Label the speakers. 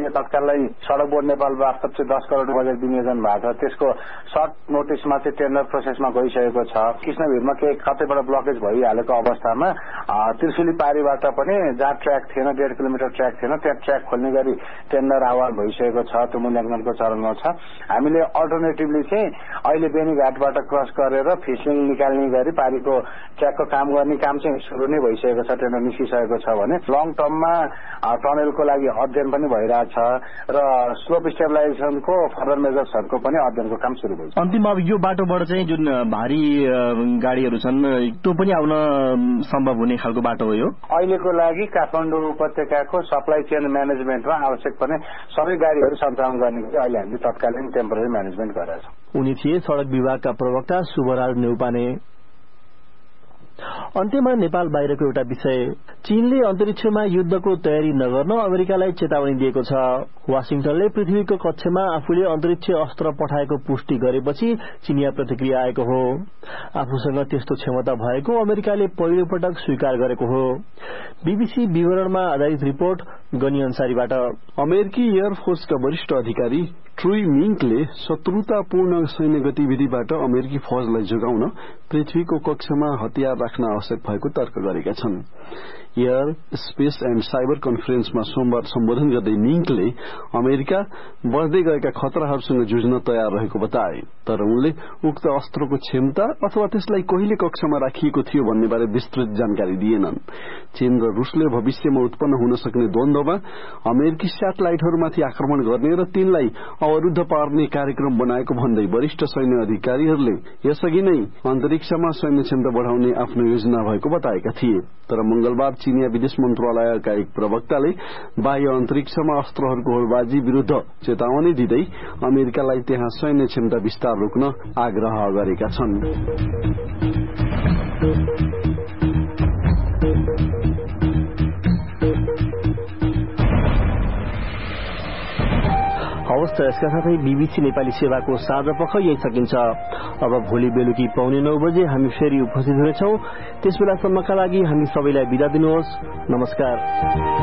Speaker 1: दिने तत्कालै सडक बोर्ड नेपाल मार्फत चाहिँ 10 करोड बजेट विनियोजन भएको छ। त्यसको सर्ट नोटिसमा चाहिँ टेन्डर प्रोसेसमा गइसकेको छ। कृष्णभिरमा कतैबाट ब्लकेज भइहालेको अवस्थामा त्रिशुली पारीबाट पनि जहाँ ट्र्याक थिएन 1.5 किलोमिटर ट्र्याक थिएन त्यहाँ ट्र्याक खोल्ने गरी टेन्डर आह्वान भइसकेको छ। त्यो मूल्याङ्कनको चरणमा छ। हामीले अल्टरनेटिभली चाहिँ अहिले बेनीघाटबाट क्रस गरेर फिसिङ निकाल्ने गरी पारीको ट्र्याकको काम गर्ने काम चाहिँ सुरु नै भइसकेको छ। टेन्डर निस्किसकेको छ भने लङ टर्ममा टनलको लागि अध्ययन पनि भइरहेछ र स्लोप स्टेबलाइजेसनको फर्दर मेजर्सहरूको पनि अध्ययनको काम सुरु भइसक्यो।
Speaker 2: अन्तिममा अब यो बाटोबाट चाहिँ जुन भारी गाडीहरू छन् त्यो पनि आउन सम्भव हुने खालको बाटो हो यो।
Speaker 1: अहिलेको लागि काठमाडौँ उपत्यकाको सप्लाई चेन म्यानेजमेन्टमा आवश्यक पर्ने सबै गाडीहरू सञ्चालन गर्ने गरी अहिले हामीले तत्कालीन टेम्पररी म्यानेजमेन्ट गरेका छौँ।
Speaker 2: उनी थिए सड़क विभागका प्रवक्ता शुभराज नेउपाने। अन्त्यमा नेपाल बाहिरको एउटा विषय, चीनले अन्तरिक्षमा युद्धको तयारी नगर्न अमेरिकालाई चेतावनी दिएको छ। वाशिंगटनले पृथ्वीको कक्षमा आफूले अन्तरिक्ष अस्त्र पठाएको पुष्टि गरेपछि चिनिया प्रतिक्रिया आएको हो। आफूसँग त्यस्तो क्षमता भएको अमेरिकाले पहिलो पटक स्वीकार गरेको हो। बीबीसी विवरणमा आधारित रिपोर्ट गनी अन्सारीबाट।
Speaker 3: अमेरिकी एयरफोर्सका वरिष्ठ अधिकारी ट्रुई मिङ्कले शत्रुतापूर्ण सैन्य गतिविधिबाट अमेरिकी फौजलाई जोगाउन पृथ्वीको कक्षमा हतियार राख्न आवश्यक भएको तर्क गरेका छन्। एयर स्पेस एण्ड साइबर कन्फरेन्समा सोमबार सम्बोधन गर्दै मिङ्कले अमेरिका बढ्दै गएका खतराहरूसँग जुझ्न तयार रहेको बताए। तर उनले उक्त अस्त्रको क्षमता अथवा त्यसलाई कहिले कक्षमा राखिएको थियो भन्ने बारे विस्तृत जानकारी दिएनन्। चीन र रूसले भविष्यमा उत्पन्न हुन सक्ने द्वन्द्वमा अमेरिकी स्याटेलाइटहरूमाथि आक्रमण गर्ने र तिनलाई अवरुद्ध पार्ने कार्यक्रम बनाएको भन्दै वरिष्ठ सैन्य अधिकारीहरूले यसअघि नै अन्तरिक्षमा सैन्य क्षमता बढ़ाउने आफ्नो योजना भएको बताएका थिए। तर मंगलबार चीनिया विदेश मन्त्रालयका एक प्रवक्ताले बाह्य अन्तरिक्षमा अस्त्रहरूको होडबाजी विरूद्ध चेतावनी दिँदै अमेरिकालाई त्यहाँ सैन्य क्षमता विस्तार रोक्न आग्रह गरेका छन्।
Speaker 2: हवस् त यसका साथै बीबीसी नेपाली सेवाको साझा पख यही सकिन्छ। अब भोलि बेलुकी 8:45 बजे हामी फेरि उपस्थित हुनेछौं। त्यसबेलासम्मका लागि हामी सबैलाई बिदा दिनुहोस्। नमस्कार।